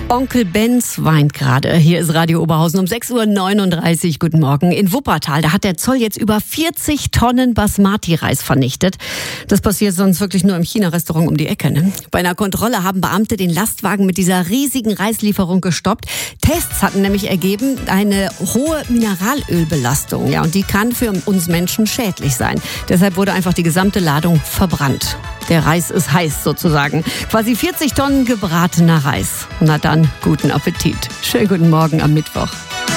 Onkel Benz weint gerade. Hier ist Radio Oberhausen um 6.39 Uhr. Guten Morgen. In Wuppertal, da hat der Zoll jetzt über 40 Tonnen Basmati-Reis vernichtet. Das passiert sonst wirklich nur im China-Restaurant um die Ecke, ne? Bei einer Kontrolle haben Beamte den Lastwagen mit dieser riesigen Reislieferung gestoppt. Tests hatten nämlich ergeben, eine hohe Mineralölbelastung. Ja, und die kann für uns Menschen schädlich sein. Deshalb wurde einfach die gesamte Ladung verbrannt. Der Reis ist heiß sozusagen. Quasi 40 Tonnen gebratener Reis. Na dann, guten Appetit. Schönen guten Morgen am Mittwoch.